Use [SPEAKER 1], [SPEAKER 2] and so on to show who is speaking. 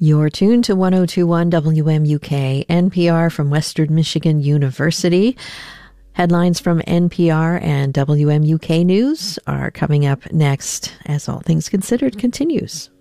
[SPEAKER 1] You're tuned to 1021 WMUK, NPR from Western Michigan University. Headlines from NPR and WMUK News are coming up next as All Things Considered continues.